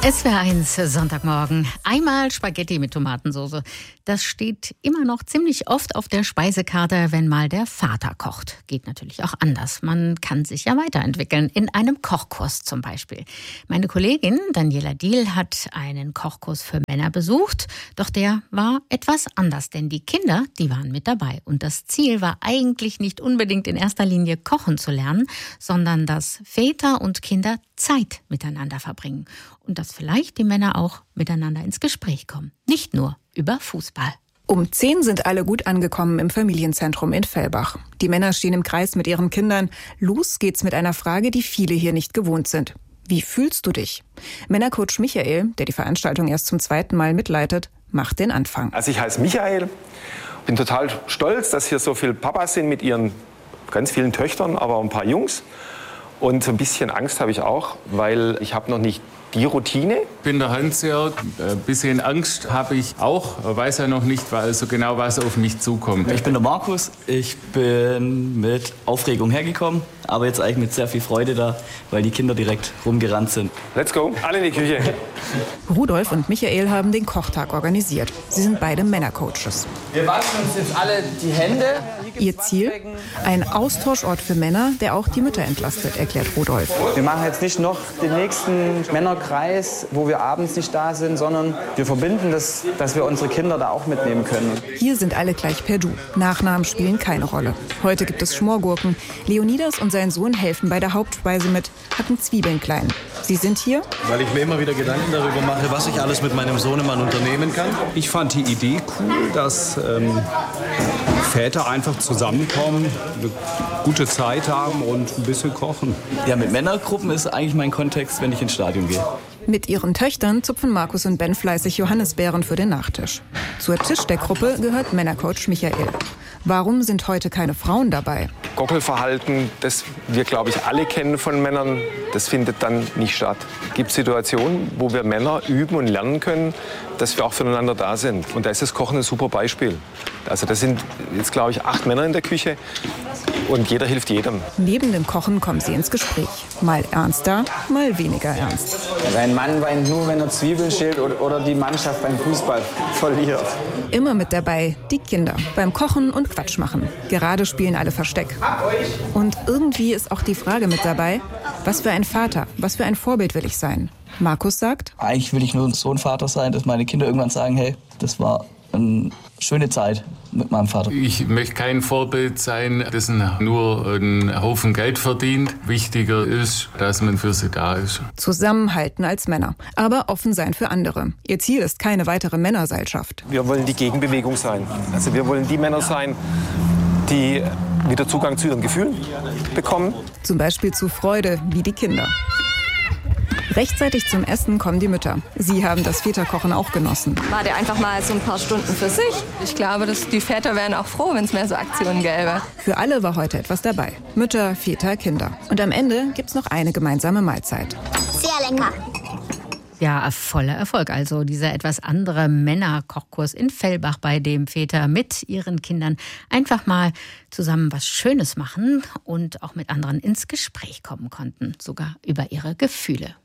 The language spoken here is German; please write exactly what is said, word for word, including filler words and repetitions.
S W R eins Sonntagmorgen. Einmal Spaghetti mit Tomatensauce. Das steht immer noch ziemlich oft auf der Speisekarte, wenn mal der Vater kocht. Geht natürlich auch anders. Man kann sich ja weiterentwickeln. In einem Kochkurs zum Beispiel. Meine Kollegin Daniela Diehl hat einen Kochkurs für Männer besucht. Doch der war etwas anders, denn die Kinder, die waren mit dabei. Und das Ziel war eigentlich nicht unbedingt in erster Linie kochen zu lernen, sondern dass Väter und Kinder Zeit miteinander verbringen. Und dass vielleicht die Männer auch miteinander ins Gespräch kommen. Nicht nur über Fußball. Um zehn sind alle gut angekommen im Familienzentrum in Fellbach. Die Männer stehen im Kreis mit ihren Kindern. Los geht's mit einer Frage, die viele hier nicht gewohnt sind. Wie fühlst du dich? Männercoach Michael, der die Veranstaltung erst zum zweiten Mal mitleitet, macht den Anfang. Also ich heiße Michael, bin total stolz, dass hier so viele Papas sind mit ihren ganz vielen Töchtern, aber auch ein paar Jungs. Und so ein bisschen Angst habe ich auch, weil ich habe noch nicht die Routine. Ich bin der Hans-Jörg. Ein bisschen Angst habe ich auch. Ich weiß ja noch nicht so genau, was auf mich zukommt. Ich bin der Markus. Ich bin mit Aufregung hergekommen, aber jetzt eigentlich mit sehr viel Freude da, weil die Kinder direkt rumgerannt sind. Let's go, alle in die Küche. Rudolf und Michael haben den Kochtag organisiert. Sie sind beide Männercoaches. Wir waschen uns jetzt alle die Hände. Ihr Ziel? Ein Austauschort für Männer, der auch die Mütter entlastet, erklärt Rudolf. Wir machen jetzt nicht noch den nächsten Männerkreis, wo wir abends nicht da sind, sondern wir verbinden das, dass wir unsere Kinder da auch mitnehmen können. Hier sind alle gleich per Du. Nachnamen spielen keine Rolle. Heute gibt es Schmorgurken. Leonidas und sein Sohn helfen bei der Hauptspeise mit, hacken Zwiebeln klein. Sie sind hier, weil ich mir immer wieder Gedanken darüber mache, was ich alles mit meinem Sohnemann unternehmen kann. Ich fand die Idee cool, dass ähm, Väter einfach zusammenkommen, eine gute Zeit haben und ein bisschen kochen. Ja, mit Männergruppen ist eigentlich mein Kontext, wenn ich ins Stadion gehe. Mit ihren Töchtern zupfen Markus und Ben fleißig Johannisbeeren für den Nachtisch. Zur Tischdeckgruppe gehört Männercoach Michael. Warum sind heute keine Frauen dabei? Gockelverhalten, das wir, glaube ich, alle kennen von Männern, das findet dann nicht statt. Es gibt Situationen, wo wir Männer üben und lernen können, dass wir auch füreinander da sind. Und da ist das Kochen ein super Beispiel. Also das sind jetzt, glaube ich, acht Männer in der Küche und jeder hilft jedem. Neben dem Kochen kommen sie ins Gespräch. Mal ernster, mal weniger ernst. Ein Mann weint nur, wenn er Zwiebeln schält oder die Mannschaft beim Fußball verliert. Immer mit dabei die Kinder beim Kochen und Quatsch machen. Gerade spielen alle Versteck. Und irgendwie ist auch die Frage mit dabei, was für ein Vater, was für ein Vorbild will ich sein? Markus sagt, eigentlich will ich nur so ein Vater sein, dass meine Kinder irgendwann sagen, hey, das war eine schöne Zeit mit meinem Vater. Ich möchte kein Vorbild sein, das nur einen Haufen Geld verdient. Wichtiger ist, dass man für sie da ist. Zusammenhalten als Männer, aber offen sein für andere. Ihr Ziel ist keine weitere Männerseilschaft. Wir wollen die Gegenbewegung sein. Also wir wollen die Männer sein, die wieder Zugang zu ihren Gefühlen bekommen. Zum Beispiel zu Freude wie die Kinder. Rechtzeitig zum Essen kommen die Mütter. Sie haben das Väterkochen auch genossen. War der einfach mal so ein paar Stunden für sich. Ich glaube, dass die Väter wären auch froh, wenn es mehr so Aktionen gäbe. Für alle war heute etwas dabei. Mütter, Väter, Kinder. Und am Ende gibt's noch eine gemeinsame Mahlzeit. Sehr lecker. Ja, voller Erfolg. Also dieser etwas andere Männerkochkurs in Fellbach, bei dem Väter mit ihren Kindern einfach mal zusammen was Schönes machen und auch mit anderen ins Gespräch kommen konnten, sogar über ihre Gefühle.